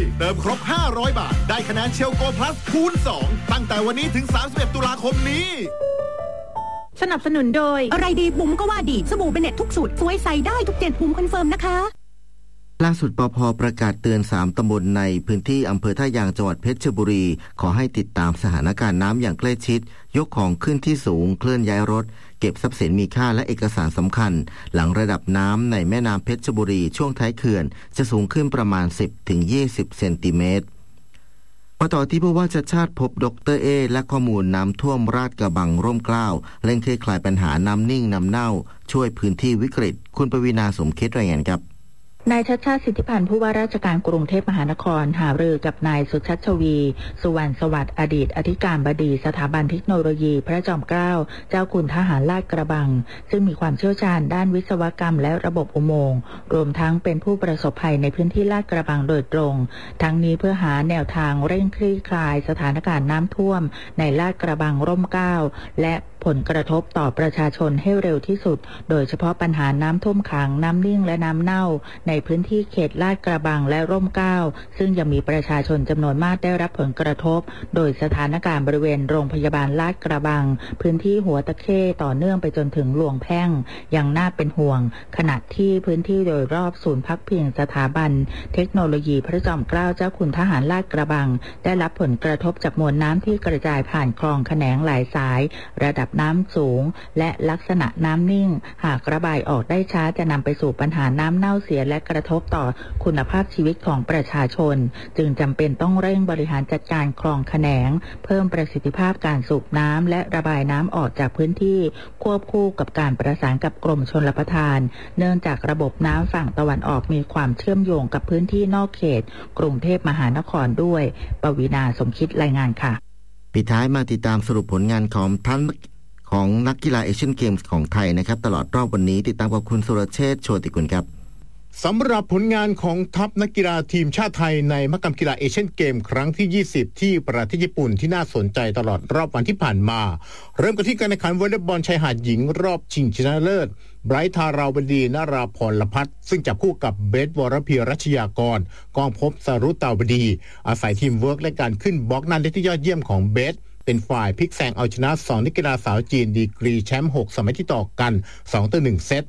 เติมครบ500 บาทได้คะแนนเชลโกพลัสคูณ2ตั้งแต่วันนี้ถึง31ตุลาคมนี้สนับสนุนโดยอะไรดีบุ๋มก็ว่าดีสบู่เบเน็ตทุกสูตรสวยใสได้ทุกเจ็ดบุ๋มคอนเฟิร์มนะคะล่าสุดปภ.ประกาศเตือน3ตำบลในพื้นที่อำเภอท่ายางจังหวัดเพชรบุรีขอให้ติดตามสถานการณ์น้ำอย่างใกล้ชิดยกของขึ้นที่สูงเคลื่อนย้ายรถเก็บทรัพย์สินมีค่าและเอกสารสำคัญหลังระดับน้ำในแม่น้ำเพชรบุรีช่วงท้ายเขื่อนจะสูงขึ้นประมาณ 10-20 เซนติเมตรมาต่อที่ผู้ว่าชัชชาติพบดร.เอและข้อมูลน้ำท่วมราชกระบังร่มเกล้าเร่งคลี่คลายปัญหาน้ำนิ่งน้ำเน่าช่วยพื้นที่วิกฤตคุณปวีณาสมคิดรายงานครับนายชัชชาติสิทธิพันธ์ผู้ว่าราชการกรุงเทพมหานครหารือกับนายสุชัชวีสุวรรณสวัสดิ์อดีตอธิการบดีสถาบันเทคโนโลยีพระจอมเกล้าเจ้าคุณทหารลาดกระบังซึ่งมีความเชี่ยวชาญด้านวิศวกรรมและระบบอุโมงค์รวมทั้งเป็นผู้ประสบภัยในพื้นที่ลาดกระบังโดยตรงทั้งนี้เพื่อหาแนวทางเร่งคลี่คลายสถานการณ์น้ำท่วมในลาดกระบังร่มเกล้าและผลกระทบต่อประชาชนให้เร็วที่สุดโดยเฉพาะปัญหาน้ำท่วมขังน้ำนิ่งและน้ำเน่าในพื้นที่เขตลาดกระบังและร่มเกล้าซึ่งยังมีประชาชนจำนวนมากได้รับผลกระทบโดยสถานการณ์บริเวณโรงพยาบาลลาดกระบังพื้นที่หัวตะเข้ต่อเนื่องไปจนถึงหลวงแพ่งยังน่าเป็นห่วงขณะที่พื้นที่โดยรอบศูนย์พักพิงสถาบันเทคโนโลยีพระจอมเกล้าเจ้าคุณทหารลาดกระบังได้รับผลกระทบจากมวลน้ำที่กระจายผ่านคลองแขนงหลายสายระดับน้ำสูงและลักษณะน้ำนิ่งหากระบายออกได้ช้าจะนำไปสู่ปัญหาน้ำเน่าเสียและกระทบต่อคุณภาพชีวิตของประชาชนจึงจำเป็นต้องเร่งบริหารจัดการคลองแขนงเพิ่มประสิทธิภาพการสูบน้ำและระบายน้ำออกจากพื้นที่ควบคู่กับการประสานกับกรมชลประทานเนื่องจากระบบน้ำฝั่งตะวันออกมีความเชื่อมโยงกับพื้นที่นอกเขตกรุงเทพมหานครด้วยปวีณาสมคิดรายงานค่ะปิดท้ายมาติดตามสรุปผลงานของนักกีฬาเอเชียนเกมส์ของไทยนะครับตลอดรอบวันนี้ติดตามกับคุณสุรเชษฐ์โชติกุลครับสำหรับผลงานของทัพนักกีฬาทีมชาติไทยในมหกรรมกีฬาเอเชียนเกมครั้งที่20ที่ประเทศญี่ปุ่นที่น่าสนใจตลอดรอบวันที่ผ่านมาเริ่มกันที่การแข่งขันวอลเลย์บอลชายหาดหญิงรอบชิงชนะเลิศไบรท์ธาราวดีนราพรพัฒน์ซึ่งจับคู่กับเบสวรพีรัชยากรกองภพสรุตาวดีอาศัยทีมเวิร์กและการขึ้นบล็อกนั้นได้ที่ยอดเยี่ยมของเบสเป็นฝ่ายพลิกแซงเอาชนะ2นักกีฬาสาวจีนดีกรีแชมป์6สมัยที่ต่อกัน2-1เซต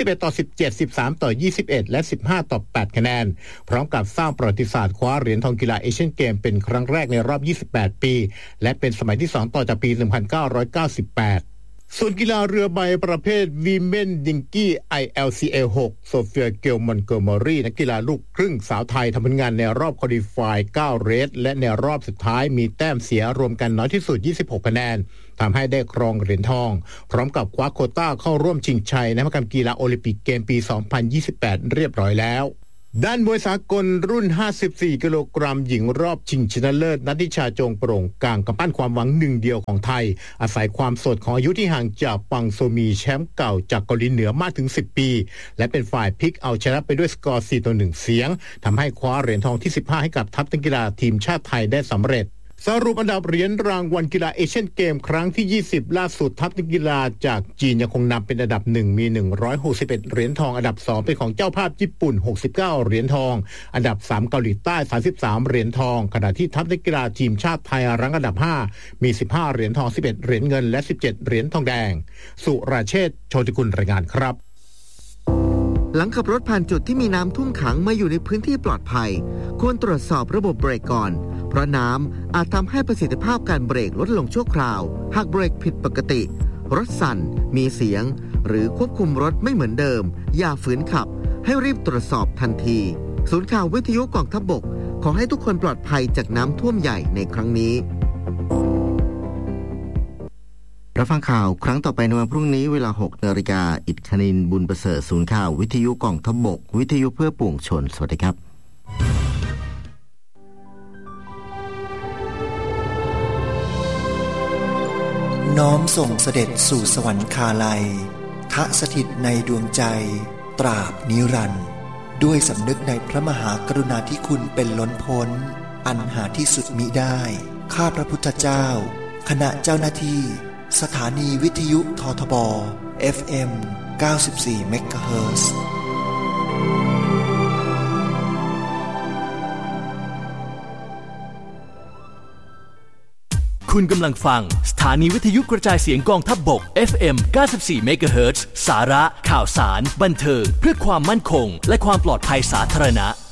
21-17 13-21และ15-8คะแนนพร้อมกับสร้างประวัติศาสตร์คว้าเหรียญทองกีฬาเอเชียนเกมเป็นครั้งแรกในรอบ28ปีและเป็นสมัยที่2ต่อจากปี1998ส่วนกีฬาเรือใบประเภทวีเมนดิงกี้ ILCA 6โซเฟียเกลมอนเกอร์มอรี่นักกีฬาลูกครึ่งสาวไทยทำผลงานในรอบควอลิฟาย9เรสและในรอบสุดท้ายมีแต้มเสียรวมกันน้อยที่สุด26คะแนนทำให้ได้ครองเหรียญทองพร้อมกับคว้าโควต้าเข้าร่วมชิงชัยในมหกรรมกีฬาโอลิมปิกเกมปี2028เรียบร้อยแล้วด้านมวยสากลรุ่น54กิโลกรัมหญิงรอบชิงชนะเลิศนัทธิชาจงโปร่งกลางกำปั้นความหวังหนึ่งเดียวของไทยอาศัยความสดของอายุที่ห่างจากปังโซมีแชมป์เก่าจากเกาหลีเหนือมากถึง10ปีและเป็นฝ่ายพลิกเอาชนะไปด้วยสกอร์4-1เสียงทำให้คว้าเหรียญทองที่15ให้กับทัพนักกีฬาทีมชาติไทยได้สำเร็จสรุปอันดับเหรียญรางวัลกีฬาเอเชียนเกมครั้งที่20ล่าสุดทัพนักกีฬาจากจีนยังคงนำเป็นอันดับ1มี161เหรียญทองอันดับ2เป็นของเจ้าภาพญี่ปุ่น69เหรียญทองอันดับ3เกาหลีใต้33เหรียญทองขณะที่ทัพนักกีฬาทีมชาติไทยรั้งอันดับ5มี15เหรียญทอง11เหรียญเงินและ17เหรียญทองแดงสุรเชษฐ์โชติกุลรายงานครับหลังขับรถผ่านจุดที่มีน้ำท่วมขังมาอยู่ในพื้นที่ปลอดภัยควรตรวจสอบระบบเบรกก่อนเพราะน้ำอาจทำให้ประสิทธิภาพการเบรกลดลงชั่วคราวหากเบรกผิดปกติรถสั่นมีเสียงหรือควบคุมรถไม่เหมือนเดิมอย่าฝืนขับให้รีบตรวจสอบทันทีศูนย์ข่าววิทยุกองทัพบกขอให้ทุกคนปลอดภัยจากน้ำท่วมใหญ่ในครั้งนี้รับฟังข่าวครั้งต่อไปในวันพรุ่งนี้เวลา 6 นาฬิกาอิฐคณินบุญประเสริฐศูนย์ข่าววิทยุกองทัพบกวิทยุเพื่อปวงชนสวัสดีครับน้อมส่งเสด็จสู่สวรรคาลัยทะสถิตในดวงใจตราบนิรันดร์ด้วยสำนึกในพระมหากรุณาธิคุณเป็นล้นพ้นอันหาที่สุดมิได้ข้าพระพุทธเจ้าคณะเจ้าหน้าที่สถานีวิทยุททบ FM 94 เมกะเฮิรตซ์คุณกำลังฟังสถานีวิทยุกระจายเสียงกองทัพบก FM 94 MHz สาระข่าวสารบันเทิงเพื่อความมั่นคงและความปลอดภัยสาธารณะ